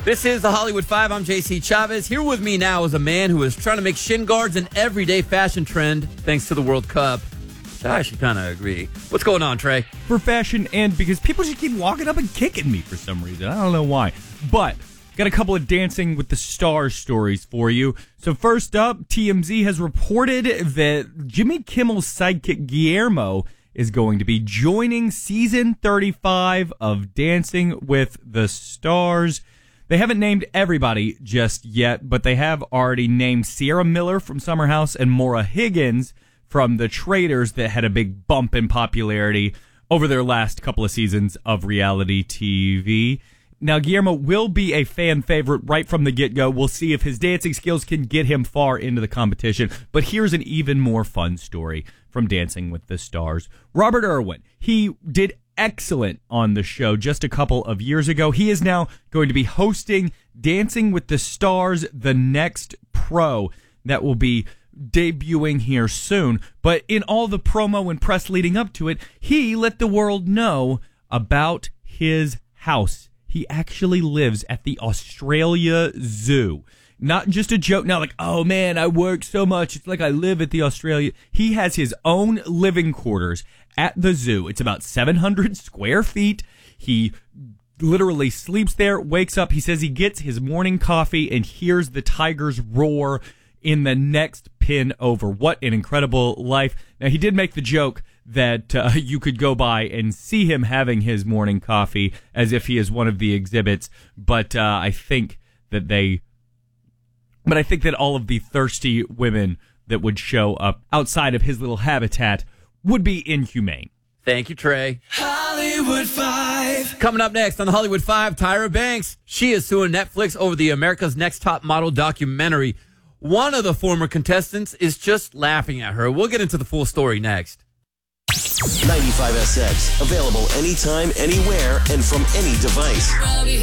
This is the Hollywood Five. I'm JC Chavez. Here with me now is a man who is trying to make shin guards an everyday fashion trend thanks to the World Cup. I should kind of agree. What's going on, Trey? For fashion and because people just keep walking up and kicking me for some reason. I don't know why. But got a couple of Dancing with the Stars stories for you. So first up, TMZ has reported that Jimmy Kimmel's sidekick Guillermo is going to be joining season 35 of Dancing with the Stars. They haven't named everybody just yet, but they have already named Sierra Miller from Summer House and Maura Higgins from The Traitors that had a big bump in popularity over their last couple of seasons of reality TV. Now, Guillermo will be a fan favorite right from the get-go. We'll see if his dancing skills can get him far into the competition. But here's an even more fun story from Dancing with the Stars. Robert Irwin, he did excellent on the show just a couple of years ago. He is now going to be hosting Dancing with the Stars, The Next Pro. That will be debuting here soon. But in all the promo and press leading up to it, he let the world know about his house. He actually lives at the Australia Zoo. Not just a joke now, like, oh man, I work so much. It's like I live at the Australia. He has his own living quarters at the zoo. It's about 700 square feet. He literally sleeps there, wakes up. He says he gets his morning coffee and hears the tigers roar in the next pin over. What an incredible life. Now, he did make the joke that you could go by and see him having his morning coffee as if he is one of the exhibits. But I think that all of the thirsty women that would show up outside of his little habitat would be inhumane. Thank you, Trey. Hollywood Five. Coming up next on the Hollywood Five, Tyra Banks. She is suing Netflix over the America's Next Top Model documentary. One of the former contestants is just laughing at her. We'll get into the full story next. 95SX. Available anytime, anywhere, and from any device.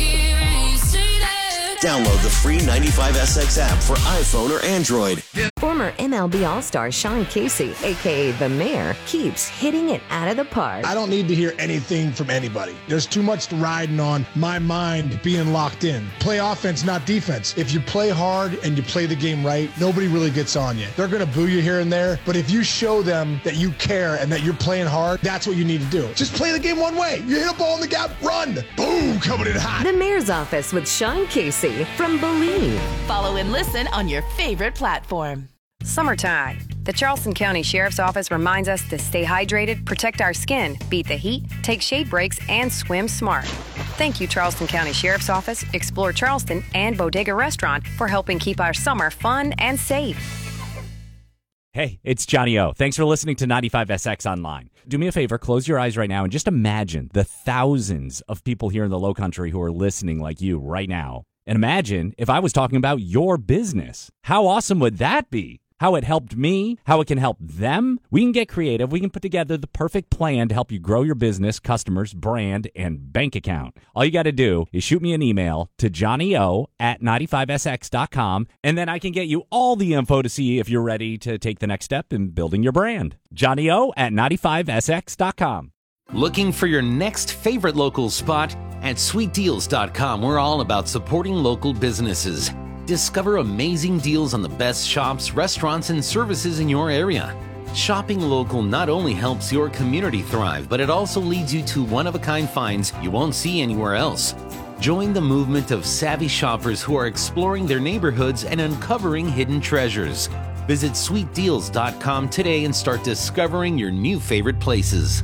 Download the free 95SX app for iPhone or Android. Former MLB All-Star Sean Casey, a.k.a. The Mayor, keeps hitting it out of the park. I don't need to hear anything from anybody. There's too much riding on my mind being locked in. Play offense, not defense. If you play hard and you play the game right, nobody really gets on you. They're going to boo you here and there, but if you show them that you care and that you're playing hard, that's what you need to do. Just play the game one way. You hit a ball in the gap, run. Boom, coming in hot. The Mayor's Office with Sean Casey from Believe. Follow and listen on your favorite platform. Summertime. The Charleston County Sheriff's Office reminds us to stay hydrated, protect our skin, beat the heat, take shade breaks, and swim smart. Thank you, Charleston County Sheriff's Office, Explore Charleston, and Bodega Restaurant for helping keep our summer fun and safe. Hey, it's Johnny O. Thanks for listening to 95SX Online. Do me a favor, close your eyes right now and just imagine the thousands of people here in the Lowcountry who are listening like you right now. And imagine if I was talking about your business. How awesome would that be? How it helped me, how it can help them. We can get creative. We can put together the perfect plan to help you grow your business, customers, brand, and bank account. All you got to do is shoot me an email to johnnyo@95sx.com, and then I can get you all the info to see if you're ready to take the next step in building your brand. johnnyo@95sx.com. Looking for your next favorite local spot? At sweetdeals.com, we're all about supporting local businesses. Discover amazing deals on the best shops, restaurants, and services in your area. Shopping local not only helps your community thrive, but it also leads you to one-of-a-kind finds you won't see anywhere else. Join the movement of savvy shoppers who are exploring their neighborhoods and uncovering hidden treasures. Visit sweetdeals.com today and start discovering your new favorite places.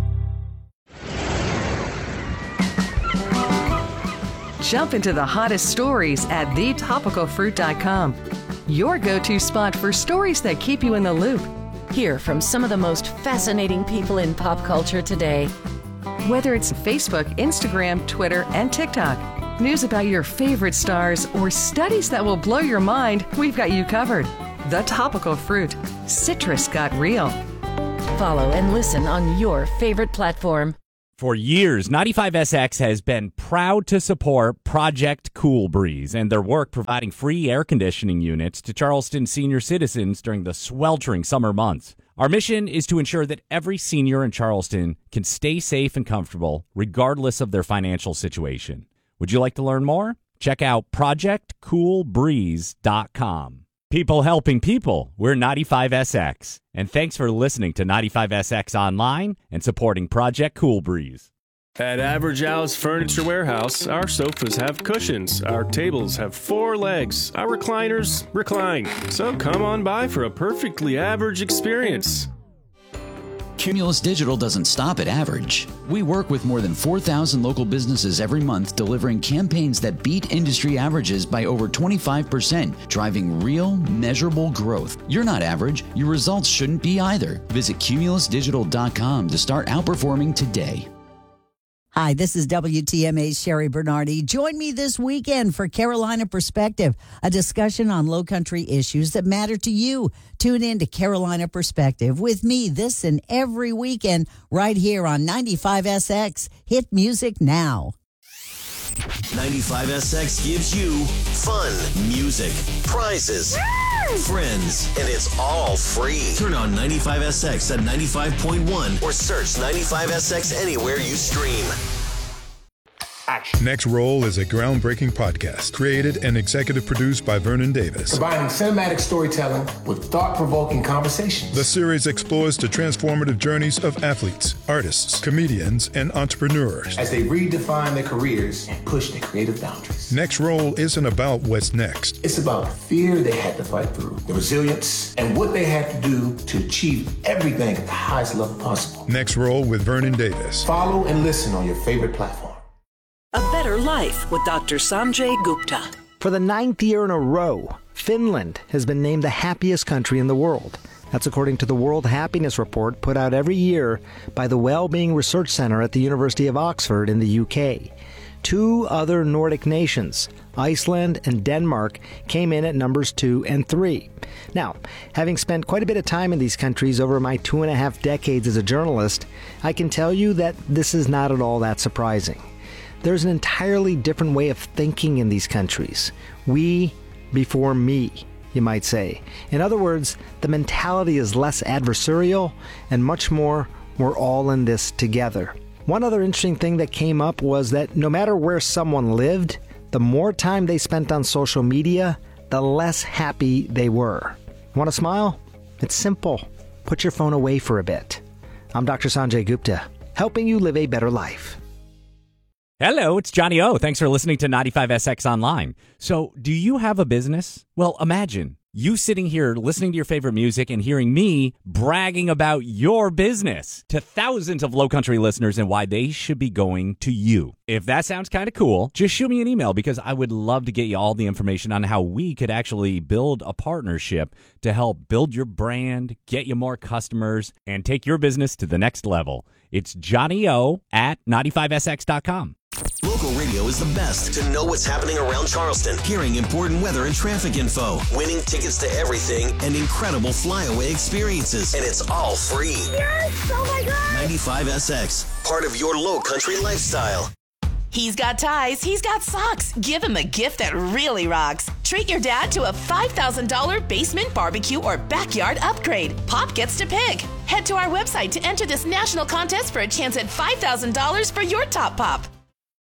Jump into the hottest stories at thetopicalfruit.com. Your go-to spot for stories that keep you in the loop. Hear from some of the most fascinating people in pop culture today. Whether it's Facebook, Instagram, Twitter, and TikTok, news about your favorite stars, or studies that will blow your mind, we've got you covered. The Topical Fruit. Citrus got real. Follow and listen on your favorite platform. For years, 95SX has been proud to support Project Cool Breeze and their work providing free air conditioning units to Charleston senior citizens during the sweltering summer months. Our mission is to ensure that every senior in Charleston can stay safe and comfortable regardless of their financial situation. Would you like to learn more? Check out projectcoolbreeze.com. People helping people. We're 95SX. And thanks for listening to 95SX Online and supporting Project Cool Breeze. At Average Al's Furniture Warehouse, our sofas have cushions, our tables have 4 legs, our recliners recline. So come on by for a perfectly average experience. Cumulus Digital doesn't stop at average. We work with more than 4,000 local businesses every month, delivering campaigns that beat industry averages by over 25%, driving real, measurable growth. You're not average. Your results shouldn't be either. Visit cumulusdigital.com to start outperforming today. Hi, this is WTMA's Sherry Bernardi. Join me this weekend for Carolina Perspective, a discussion on Lowcountry issues that matter to you. Tune in to Carolina Perspective with me this and every weekend right here on 95SX. Hit music now. 95SX gives you fun, music, prizes, friends, and it's all free. Turn on 95SX at 95.1 or search 95SX anywhere you stream. Next Roll is a groundbreaking podcast created and executive produced by Vernon Davis. Combining cinematic storytelling with thought-provoking conversations. The series explores the transformative journeys of athletes, artists, comedians, and entrepreneurs as they redefine their careers and push their creative boundaries. Next Roll isn't about what's next. It's about the fear they had to fight through, the resilience, and what they had to do to achieve everything at the highest level possible. Next Roll with Vernon Davis. Follow and listen on your favorite platform. A Better Life with Dr. Sanjay Gupta. For the 9th year in a row, Finland has been named the happiest country in the world. That's according to the World Happiness Report put out every year by the Wellbeing Research Centre at the University of Oxford in the UK. 2 other Nordic nations, Iceland and Denmark, came in at numbers 2 and 3. Now, having spent quite a bit of time in these countries over my 2.5 decades as a journalist, I can tell you that this is not at all that surprising. There's an entirely different way of thinking in these countries. We before me, you might say. In other words, the mentality is less adversarial and much more, we're all in this together. One other interesting thing that came up was that no matter where someone lived, the more time they spent on social media, the less happy they were. Want to smile? It's simple. Put your phone away for a bit. I'm Dr. Sanjay Gupta, helping you live a better life. Hello, it's Johnny O. Thanks for listening to 95SX Online. So, do you have a business? Well, imagine you sitting here listening to your favorite music and hearing me bragging about your business to thousands of Lowcountry listeners and why they should be going to you. If that sounds kind of cool, just shoot me an email because I would love to get you all the information on how we could actually build a partnership to help build your brand, get you more customers, and take your business to the next level. It's Johnny O at 95SX.com. Local radio is the best to know what's happening around Charleston, hearing important weather and traffic info, winning tickets to everything, and incredible flyaway experiences. And it's all free. Yes! Oh my God! 95SX, part of your Lowcountry lifestyle. He's got ties, he's got socks. Give him a gift that really rocks. Treat your dad to a $5,000 basement barbecue or backyard upgrade. Pop gets to pick. Head to our website to enter this national contest for a chance at $5,000 for your top pop.